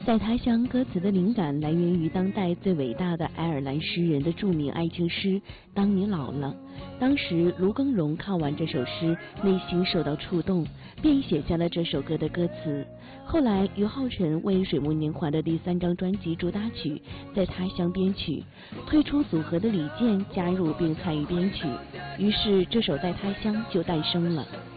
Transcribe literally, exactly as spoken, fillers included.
在他乡歌词的灵感来源于当代最伟大的爱尔兰诗人的著名爱情诗《当你老了》。当时卢庚荣看完这首诗，内心受到触动，便写下了这首歌的歌词。后来于浩辰为水木年华的第三张专辑主打曲《在他乡》编曲，退出组合的李健加入并参与编曲，于是这首《在他乡》就诞生了。